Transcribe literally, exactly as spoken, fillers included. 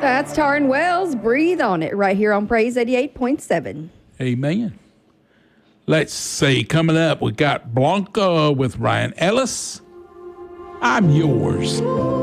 That's Taryn Wells. Breathe on it right here on Praise eighty-eight point seven. Amen. Let's see. Coming up, we got Blanca with Ryan Ellis. I'm yours.